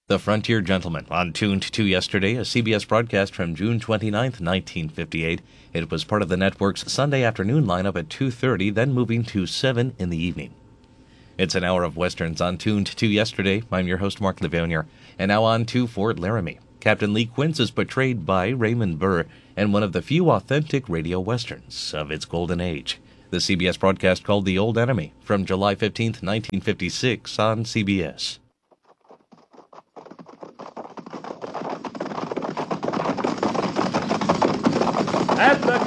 The Frontier Gentleman on Tuned to Yesterday, a CBS broadcast from June 29th, 1958. It was part of the network's Sunday afternoon lineup at 2:30, then moving to 7 in the evening. It's an hour of Westerns on Tuned to Yesterday. I'm your host, Mark Levonier. And now on to Fort Laramie. Captain Lee Quince is portrayed by Raymond Burr and one of the few authentic radio westerns of its golden age. The CBS broadcast called The Old Enemy from July 15th, 1956 on CBS. At the